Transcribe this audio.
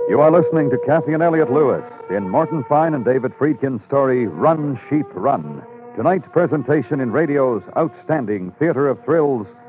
You are listening to Kathy and Elliot Lewis in Morton Fine and David Friedkin's story, Run, Sheep, Run. Tonight's presentation in radio's outstanding theater of thrills,